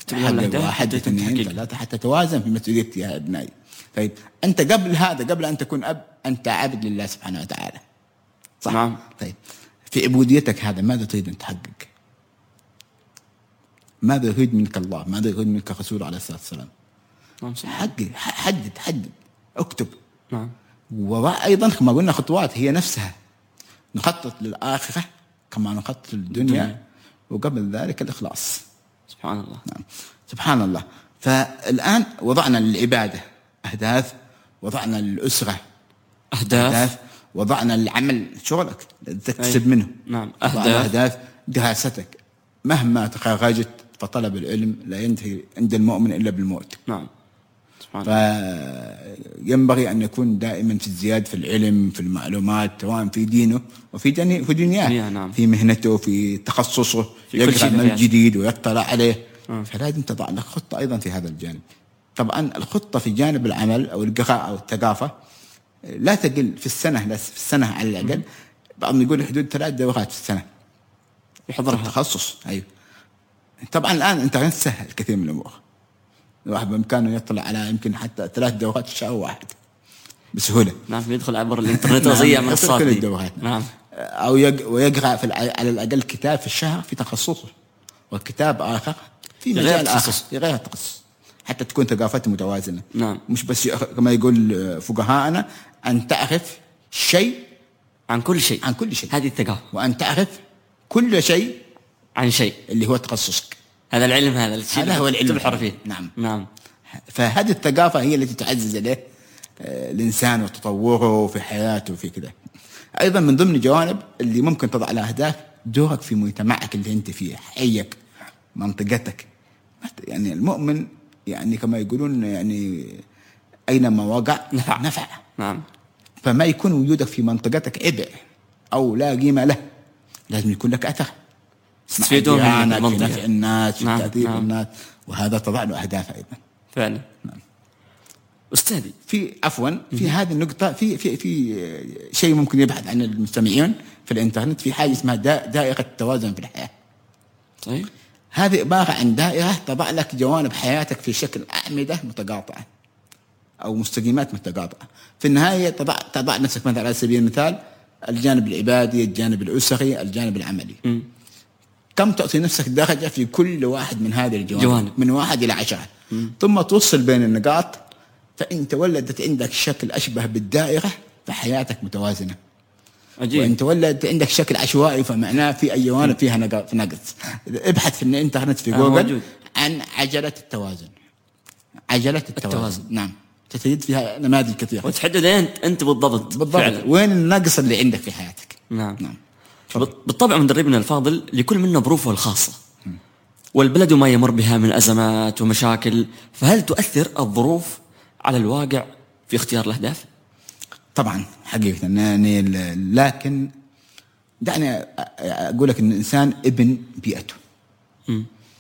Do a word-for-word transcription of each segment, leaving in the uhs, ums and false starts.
اكتب لهم الأهداف واحد اثنين ثلاثة حتى توازن في مسؤوليتي يا أبنائي. طيب أنت قبل هذا، قبل أن تكون أب، أنت عبد لله سبحانه وتعالى، صح؟ نعم. طيب في عبوديتك هذا ماذا تريد أن تحقق؟ ماذا يريد منك الله؟ ماذا يريد منك الرسول عليه الصلاة والسلام؟ نعم. حقق، حدد حدد اكتب. نعم. وأيضا كما قلنا خطوات هي نفسها، نخطط للآخرة كما نخطط للدنيا، وقبل ذلك الإخلاص. سبحان الله. نعم سبحان الله. فالآن وضعنا للعبادة أهداف، وضعنا للأسرة أهداف, أهداف. وضعنا للعمل شغلك تكتسب منه. نعم. أهداف. أهداف دراستك، مهما تخرجت فطلب العلم لا ينتهي عند المؤمن إلا بالموت. نعم سبحان الله. فينبغي أن يكون دائما في الزيادة في العلم، في المعلومات، سواء في دينه وفي دني في دنياه. نعم. في مهنته، في تخصصه، يقرأ من الجديد ويطلع عليه. آه. فلازم تضع لك خطة أيضا في هذا الجانب. طبعا الخطة في جانب العمل أو القراءة أو الثقافة لا تقل في السنة، لا في السنة على الأقل، بعضهم يقول حدود ثلاث دورات في السنة يحضرها التخصص. أيوه طبعا الآن أنت تسهل كثير من الأمور، الواحد بإمكانه يطلع على يمكن حتى ثلاث دورات في شهر واحد بسهولة. نعم يدخل عبر الإنترنت وزي من الصاد كل الدورات. نعم. أو يق... ويقرأ في الع... على الأقل كتاب في الشهر في تخصصه، وكتاب آخر في مجال آخر في غير التخصص، حتى تكون ثقافته متوازنة. نعم. مش بس كما يقول فقهاءنا أن تعرف شيء عن كل شيء، عن كل شيء، هذه الثقافة، وأن تعرف كل شيء عن شيء اللي هو تخصصك. هذا العلم، هذا الشيء هذا هو العلم الحرفي. نعم. نعم. فهذه الثقافة هي التي تعزز له الإنسان وتطوره في حياته في كذا. أيضا من ضمن الجوانب اللي ممكن تضع لها أهداف دورك في مجتمعك اللي أنت فيه، حيك، منطقتك. يعني المؤمن يعني كما يقولون يعني أينما وقع نفع. نفع. نعم. فما يكون وجودك في منطقتك عبء أو لا قيمة له، لازم يكون لك أثر تفيدون في نفع الناس، في نعم. تأثير نعم. الناس، وهذا تضع له أهداف أيضا فعلا. نعم. أستاذي في عفوا في هذه النقطة في في في شيء ممكن يبحث عن المستمعين في الإنترنت، في حاجة اسمها دائرة التوازن في الحياة. طيب. هذه عبارة عن دائرة تضع لك جوانب حياتك في شكل أعمدة متقاطعة أو مستقيمات متقاطعة. في النهاية تضع تضع نفسك مثلا على سبيل المثال الجانب العبادي، الجانب الأسري، الجانب العملي. م. كم تعطي نفسك درجة في كل واحد من هذه الجوانب جوانب. من واحد إلى عشرة، م. ثم توصل بين النقاط، فإن تولدت عندك شكل أشبه بالدائرة فحياتك متوازنة. عجيب. وإن تولدت عندك شكل عشوائي فمعناه في أي جوانب فيها نقص. ابحث في الإنترنت في جوجل عن عجلة التوازن. عجلة التوازن, التوازن. نعم تجد فيها نماذج كثيرة، وتحدد أنت أنت بالضبط بالضبط فعلا. وين النقص اللي عندك في حياتك. نعم. نعم. بالطبع مدربنا الفاضل لكل منا ظروفه الخاصة، والبلد ما يمر بها من أزمات ومشاكل، فهل تؤثر الظروف على الواقع في اختيار الأهداف؟ طبعا حقيقة يعني، لكن دعني أقول لك أن الإنسان ابن بيئته. م.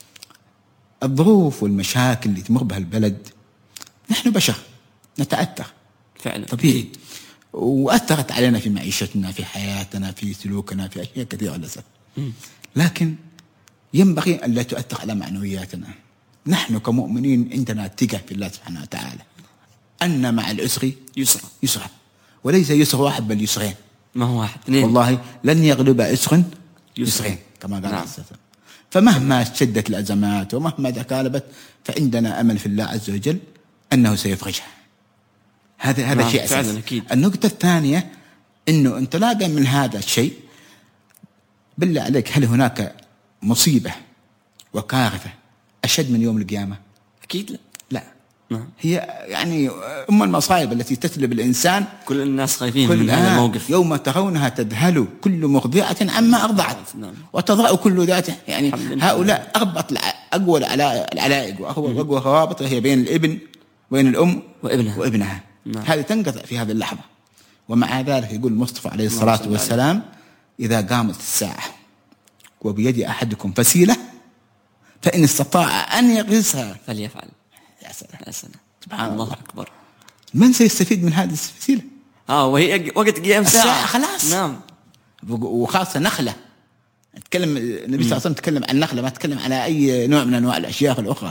الظروف والمشاكل اللي تمر بها البلد نحن بشر نتأثر فعلا طبيعي، وأثرت علينا في معيشتنا، في حياتنا، في سلوكنا، في أشياء كثيرة للأسف. لكن ينبغي أن لا تؤثر على معنوياتنا. نحن كمؤمنين عندنا ثقة في الله سبحانه وتعالى أن مع العسر يسرا يسرا، وليس يسر واحد بل يسرين. ما هو واحد اثنين. والله لن يغلب عسر يسرين كما قال نعم. السلام. فمهما شدت الأزمات ومهما تكالبت فعندنا أمل في الله عز وجل أنه سيفرجها. هذا هذا نعم. شيء أساسي. أكيد. النقطة الثانية إنه انطلاقا من هذا الشيء بالله عليك، هل هناك مصيبة وكارثة أشد من يوم القيامة؟ أكيد لا. لا. نعم. هي يعني أم المصائب التي تتلب الإنسان. كل الناس خايفين من هذا الموقف. يوم ترونها تذهل كل مرضعة عما أرضعت. نعم. وتضع كل ذات يعني هؤلاء أربط أقوى العلائق وأقوى الروابط هي بين الابن وبين الأم وابنها, وابنها. نعم. هذه تنقطع في هذه اللحظة. ومع ذلك يقول المصطفى عليه الصلاة والسلام إذا قامت الساعة وبيد أحدكم فسيلة فإن استطاع أن يغرسها فليفعل. يا سلام يا سلام سبحان الله أكبر. من سيستفيد من هذه الفسيلة؟ آه وهي وقت قيام الساعة خلاص. نعم. وخاصة نخلة. تكلم النبي صلى الله عليه وسلم تكلم عن النخلة، ما تكلم على أي نوع من أنواع الأشياء الأخرى.